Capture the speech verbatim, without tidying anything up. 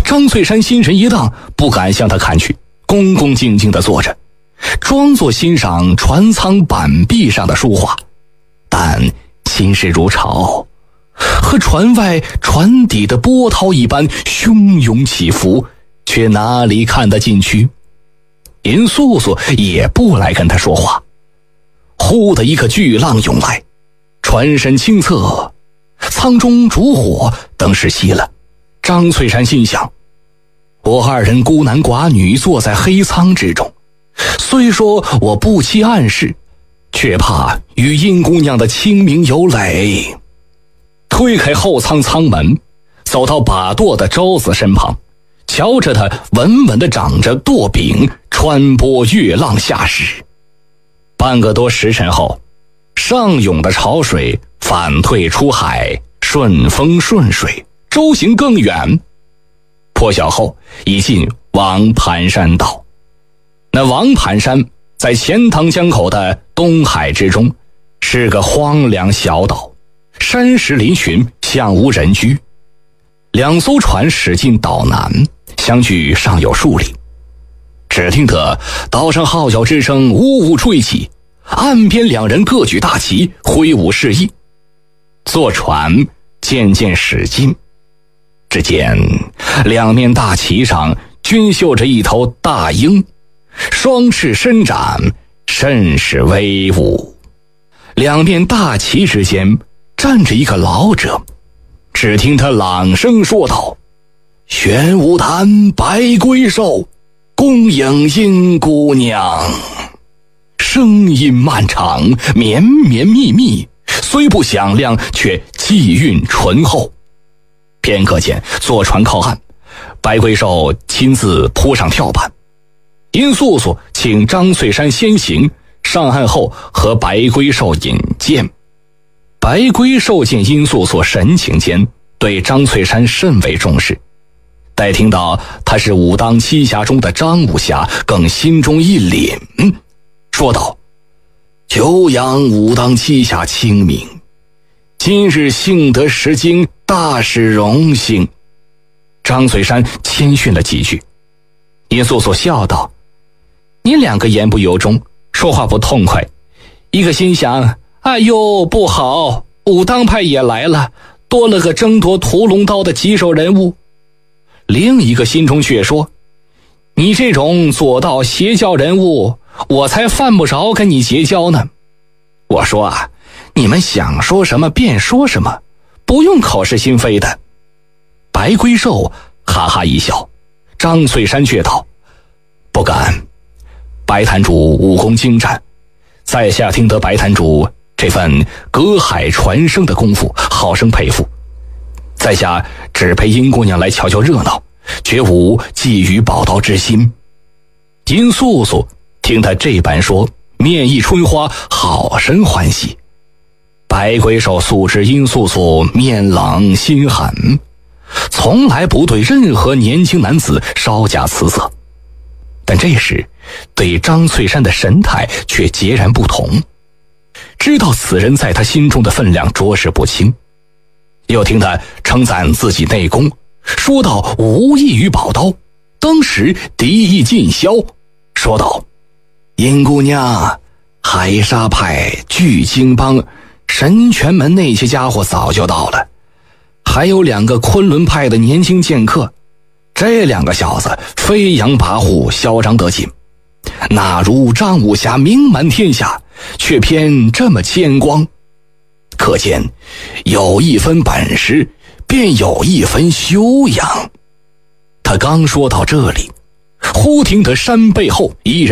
张翠山心神一荡，不敢向他看去，恭恭敬敬地坐着，装作欣赏船舱板壁上的书画，但心事如潮，和船外船底的波涛一般汹涌起伏，却哪里看得进去。殷素素也不来跟他说话。忽的一个巨浪涌来，船身清侧，舱中烛火，灯是熄了。张翠山心想，我二人孤男寡女坐在黑舱之中，虽说我不期暗事，却怕与殷姑娘的清明有累。推开后舱舱门，走到把舵的舟子身旁，瞧着他稳稳地掌着舵柄，穿波越浪下驶。半个多时辰后，上涌的潮水反退出海，顺风顺水，舟行更远。破晓后已进王盘山道。那王盘山在钱塘江口的东海之中，是个荒凉小岛，山石嶙峋，向无人居。两艘船驶进岛南，相距尚有数里。只听得岛上号角之声呜呜吹起，岸边两人各举大旗，挥舞示意。坐船渐渐驶近，只见两面大旗上均绣着一头大鹰，双翅伸展，甚是威武。两面大旗之间站着一个老者，只听他朗声说道：玄武坛白龟寿，恭迎殷姑娘。声音漫长，绵绵密密，虽不响亮，却气韵醇厚。片刻间，坐船靠岸，白龟寿亲自扑上跳板。殷素素请张翠山先行，上岸后和白龟寿引荐。白龟寿见殷素素神情间对张翠山甚为重视，待听到他是武当七侠中的张武侠，更心中一凛，说道：久仰武当七侠清明，今日幸得识经，大是荣幸。张翠山谦逊了几句。殷素素笑道：你两个言不由衷，说话不痛快。一个心想，哎呦不好，武当派也来了，多了个争夺屠龙刀的棘手人物。另一个心中却说，你这种左道邪教人物，我才犯不着跟你结交呢。我说啊，你们想说什么便说什么，不用口是心非的。白龟寿哈哈一笑。张翠山却道：不敢，白坛主武功精湛，在下听得白坛主这份隔海传声的功夫，好生佩服。在下只陪殷姑娘来瞧瞧热闹，绝无觊觎宝刀之心。殷素素听他这般说，面溢春花，好生欢喜。白龟寿素知殷素素面冷心寒，从来不对任何年轻男子稍加辞色，但这时对张翠山的神态却截然不同，知道此人在他心中的分量着实不轻。又听他称赞自己内功，说到无异于宝刀，当时敌意尽消，说道：殷姑娘，海沙派、巨鲸帮、神拳门那些家伙早就到了，还有两个昆仑派的年轻剑客，这两个小子飞扬跋扈，嚣张得紧，哪如张武侠名满天下，却偏这么谦光。可见有一分本事，便有一分修养。他刚说到这里，忽听得山背后一人